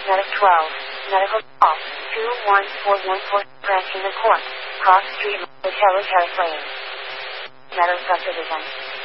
Medic 12, medical call, 21414, branching the court, cross street, Hotel Lane. Meadow subdivision.